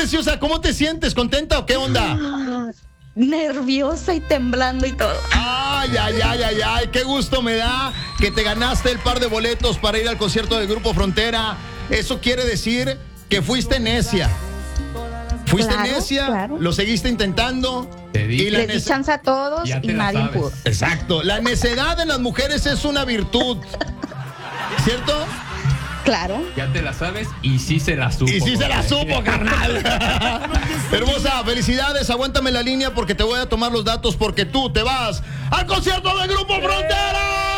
preciosa, ¿cómo te sientes? ¿Contenta o qué onda? Nerviosa y temblando y todo. Ay, ay, ay, ay, ay, qué gusto me da que te ganaste el par de boletos para ir al concierto del Grupo Frontera. Eso quiere decir que fuiste necia. Fuiste Claro, necia, claro. lo seguiste intentando. Te dije. Y la Les di chance a todos Ya te y la nadie sabes. pudo. Exacto, la necedad en las mujeres es una virtud. ¿Cierto? Claro. Ya te la sabes y sí se la supo. Y sí se la compadre. supo, carnal. Hermosa, felicidades, aguántame la línea porque te voy a tomar los datos porque tú te vas al concierto del Grupo Frontera.